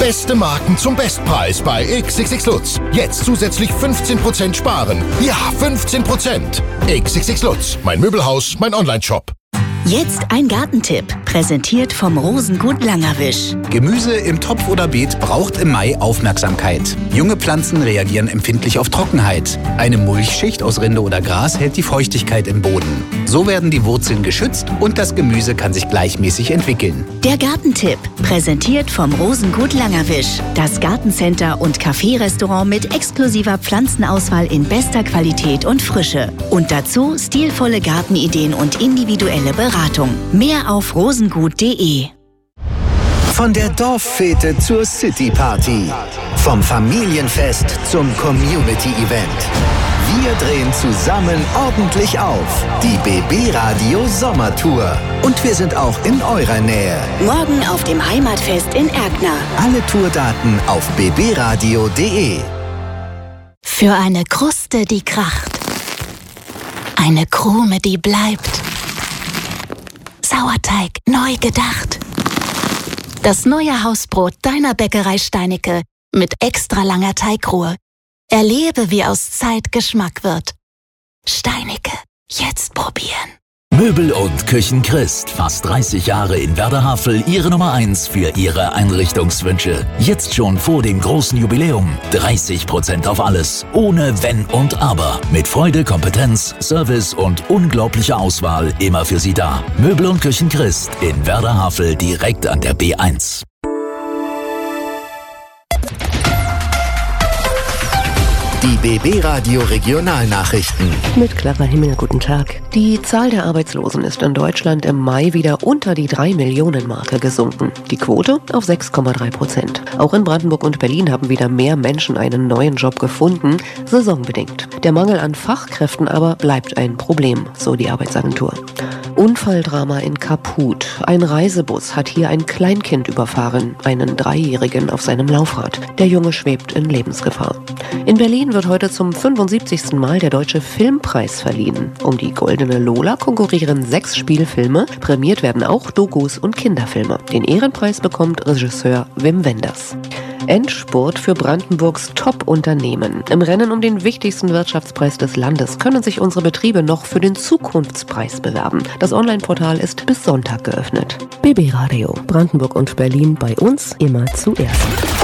Beste Marken zum Bestpreis bei XXX Lutz. Jetzt zusätzlich 15% sparen. Ja, 15%. XXX Lutz, mein Möbelhaus, mein Onlineshop. Jetzt ein Gartentipp, präsentiert vom Rosengut Langerwisch. Gemüse im Topf oder Beet braucht im Mai Aufmerksamkeit. Junge Pflanzen reagieren empfindlich auf Trockenheit. Eine Mulchschicht aus Rinde oder Gras hält die Feuchtigkeit im Boden. So werden die Wurzeln geschützt und das Gemüse kann sich gleichmäßig entwickeln. Der Gartentipp, präsentiert vom Rosengut Langerwisch. Das Gartencenter und Café-Restaurant mit exklusiver Pflanzenauswahl in bester Qualität und Frische. Und dazu stilvolle Gartenideen und individuelle Beratung. Mehr auf rosengut.de. Von der Dorffete zur Cityparty. Vom Familienfest zum Community-Event. Wir drehen zusammen ordentlich auf. Die BB Radio Sommertour. Und wir sind auch in eurer Nähe. Morgen auf dem Heimatfest in Erkner. Alle Tourdaten auf bbradio.de. Für eine Kruste, die kracht. Eine Krume, die bleibt. Sauerteig neu gedacht. Das neue Hausbrot deiner Bäckerei Steinecke mit extra langer Teigruhe. Erlebe, wie aus Zeit Geschmack wird. Steinecke, jetzt probieren. Möbel und Küchen Christ. Fast 30 Jahre in Werder-Havel, Ihre Nummer 1 für Ihre Einrichtungswünsche. Jetzt schon vor dem großen Jubiläum. 30% auf alles. Ohne Wenn und Aber. Mit Freude, Kompetenz, Service und unglaublicher Auswahl immer für Sie da. Möbel und Küchen Christ in Werder-Havel direkt an der B1. Die BB Radio Regionalnachrichten. Mit Clara Himmel, guten Tag. Die Zahl der Arbeitslosen ist in Deutschland im Mai wieder unter die 3-Millionen-Marke gesunken. Die Quote auf 6,3%. Auch in Brandenburg und Berlin haben wieder mehr Menschen einen neuen Job gefunden, saisonbedingt. Der Mangel an Fachkräften aber bleibt ein Problem, so die Arbeitsagentur. Unfalldrama in Kaput. Ein Reisebus hat hier ein Kleinkind überfahren, einen 3-Jährigen auf seinem Laufrad. Der Junge schwebt in Lebensgefahr. In Berlin wird heute zum 75. Mal der Deutsche Filmpreis verliehen. Um die Goldene Lola konkurrieren 6 Spielfilme. Prämiert werden auch Dokus und Kinderfilme. Den Ehrenpreis bekommt Regisseur Wim Wenders. Endspurt für Brandenburgs Top-Unternehmen. Im Rennen um den wichtigsten Wirtschaftspreis des Landes können sich unsere Betriebe noch für den Zukunftspreis bewerben. Das Online-Portal ist bis Sonntag geöffnet. BB Radio, Brandenburg und Berlin, bei uns immer zuerst.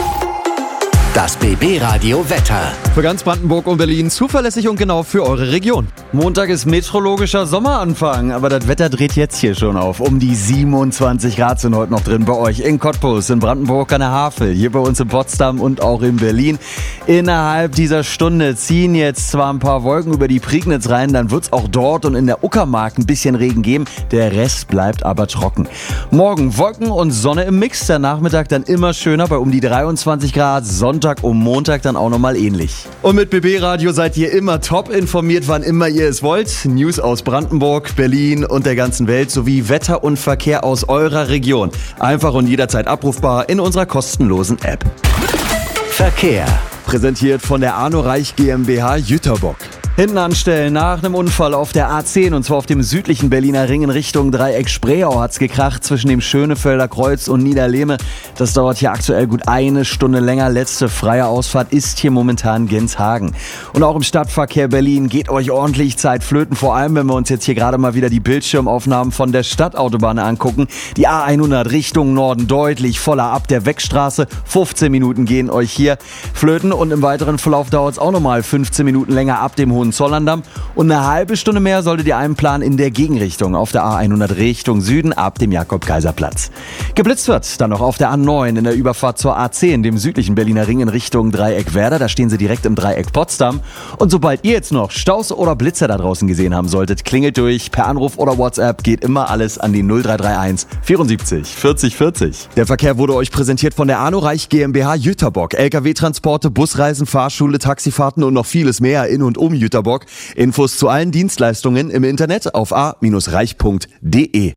Das BB Radio Wetter. Für ganz Brandenburg und Berlin zuverlässig und genau für eure Region. Montag ist meteorologischer Sommeranfang, aber das Wetter dreht jetzt hier schon auf. Um die 27 Grad sind heute noch drin bei euch in Cottbus, in Brandenburg an der Havel, hier bei uns in Potsdam und auch in Berlin. Innerhalb dieser Stunde ziehen jetzt zwar ein paar Wolken über die Prignitz rein, dann wird es auch dort und in der Uckermark ein bisschen Regen geben. Der Rest bleibt aber trocken. Morgen Wolken und Sonne im Mix, der Nachmittag dann immer schöner bei um die 23 Grad, Sonntag und Montag dann auch nochmal ähnlich. Und mit BB Radio seid ihr immer top informiert, wann immer ihr es wollt. News aus Brandenburg, Berlin und der ganzen Welt sowie Wetter und Verkehr aus eurer Region. Einfach und jederzeit abrufbar in unserer kostenlosen App. Verkehr. Präsentiert von der Arno Reich GmbH Jüterbock. Hinten anstellen, nach einem Unfall auf der A10 und zwar auf dem südlichen Berliner Ring in Richtung Dreieck Spreeau hat's gekracht zwischen dem Schönefelder Kreuz und Niederlehme. Das dauert hier aktuell gut 1 Stunde länger. Letzte freie Ausfahrt ist hier momentan Genshagen. Und auch im Stadtverkehr Berlin geht euch ordentlich Zeit flöten, vor allem wenn wir uns jetzt hier gerade mal wieder die Bildschirmaufnahmen von der Stadtautobahn angucken. Die A100 Richtung Norden deutlich voller ab der Weckstraße. 15 Minuten gehen euch hier flöten und im weiteren Verlauf dauert es auch nochmal 15 Minuten länger ab dem Hohenzollern-Damm und eine halbe Stunde mehr solltet ihr einplanen in der Gegenrichtung auf der A100 Richtung Süden ab dem Jakob-Kaiser-Platz. Geblitzt wird dann noch auf der A9 in der Überfahrt zur A10, dem südlichen Berliner Ring in Richtung Dreieck Werder. Da stehen sie direkt im Dreieck Potsdam. Und sobald ihr jetzt noch Staus oder Blitzer da draußen gesehen haben solltet, klingelt durch. Per Anruf oder WhatsApp geht immer alles an die 0331 74 40 40. Der Verkehr wurde euch präsentiert von der Arno Reich GmbH Jüterbock. LKW-Transporte, Busreisen, Fahrschule, Taxifahrten und noch vieles mehr in und um Jüterbock. Infos zu allen Dienstleistungen im Internet auf a-reich.de.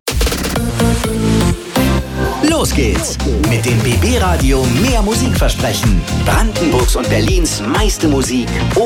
Los geht's mit dem BB Radio mehr Musikversprechen. Brandenburgs und Berlins meiste Musik